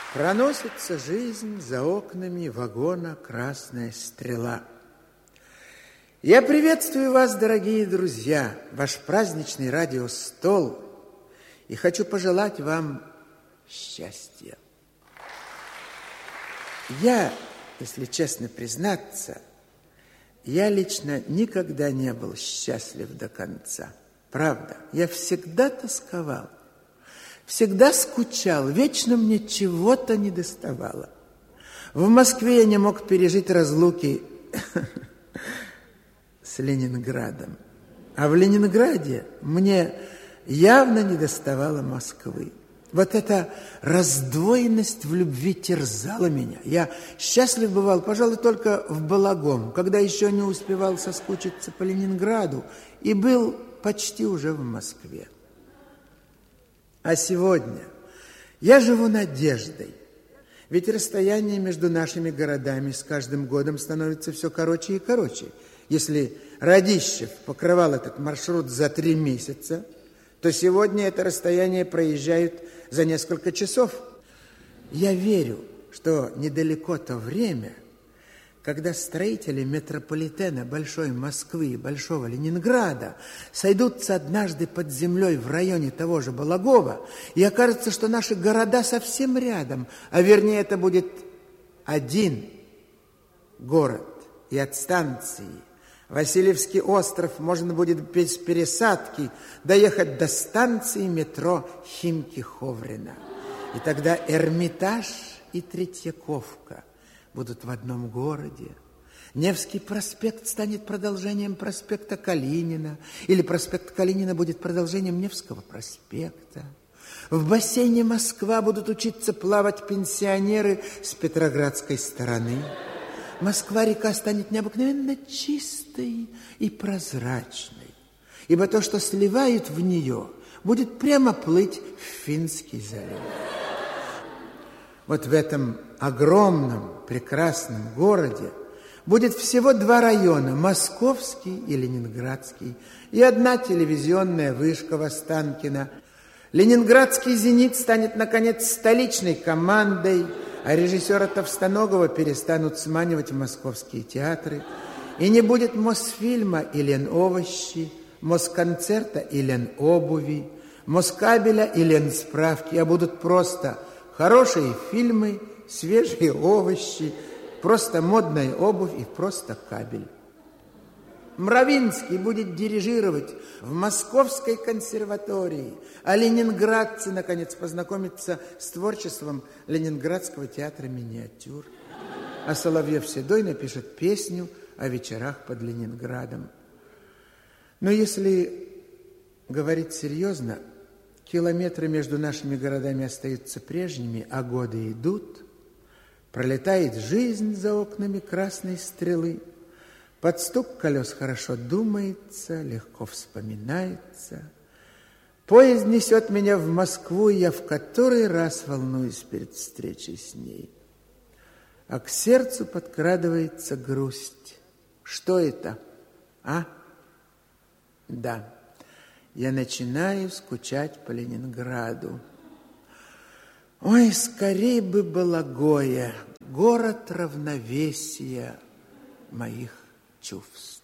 Проносится жизнь за окнами вагона «Красная стрела». Я приветствую вас, дорогие друзья, ваш праздничный радиостол, и хочу пожелать вам счастья. Я, если честно признаться, я лично никогда не был счастлив до конца. Правда, я всегда тосковал, всегда скучал, вечно мне чего-то недоставало. В Москве я не мог пережить разлуки с Ленинградом. А в Ленинграде мне явно недоставало Москвы. Вот эта раздвоенность в любви терзала меня. Я счастлив бывал, пожалуй, только в Балагом, когда еще не успевал соскучиться по Ленинграду и был почти уже в Москве. А сегодня я живу надеждой, ведь расстояние между нашими городами с каждым годом становится все короче и короче. Если Радищев покрывал этот маршрут за 3 месяца, то сегодня это расстояние проезжают за несколько часов. Я верю, что недалеко то время, когда строители метрополитена Большой Москвы и Большого Ленинграда сойдутся однажды под землей в районе того же Балагова, и окажется, что наши города совсем рядом, а вернее это будет один город, и от станции Васильевский остров можно будет без пересадки доехать до станции метро Химки-Ховрина. И тогда Эрмитаж и Третьяковка будут в одном городе. Невский проспект станет продолжением проспекта Калинина, или проспект Калинина будет продолжением Невского проспекта. В бассейне Москва будут учиться плавать пенсионеры с Петроградской стороны. Москва-река станет необыкновенно чистой и прозрачной, ибо то, что сливают в нее, будет прямо плыть в Финский залив. Вот в этом огромном, прекрасном городе будет всего 2 района, Московский и Ленинградский, и 1 телевизионная вышка в Останкино. Ленинградский «Зенит» станет, наконец, столичной командой, а режиссера Товстоногова перестанут сманивать в московские театры. И не будет Мосфильма и Леновощи, Москонцерта и Ленобуви, Москабеля и Ленсправки, а будут просто хорошие фильмы, свежие овощи, просто модная обувь и просто кабель. Мравинский будет дирижировать в Московской консерватории, а ленинградцы, наконец, познакомятся с творчеством Ленинградского театра миниатюр. А Соловьев-Седой напишет песню о вечерах под Ленинградом. Но если говорить серьезно, километры между нашими городами остаются прежними, а годы идут. Пролетает жизнь за окнами красной стрелы. Под стук колес хорошо думается, легко вспоминается. Поезд несет меня в Москву, и я в который раз волнуюсь перед встречей с ней. А к сердцу подкрадывается грусть. Что это? А? Да, я начинаю скучать по Ленинграду. Ой, скорей бы Балагоя, город равновесия моих чувств.